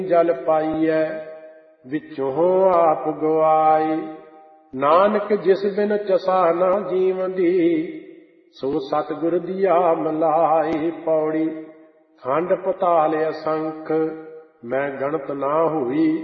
ਜਲ ਪਾਈਐ ਵਿੱਚੋਂ ਆਪ ਗਵਾਈ। ਨਾਨਕ ਜਿਸ ਬਿਨ ਚਸਾ ਨਾ ਜੀਵਦੀ ਸੋ ਸਤਿਗੁਰ ਦੀਆ ਮਲਾਈ। ਪੌੜੀ ਖੰਡ ਪਤਾਲ ਅਸੰਖ ਮੈਂ ਗਣਤ ਨਾ ਹੋਈ।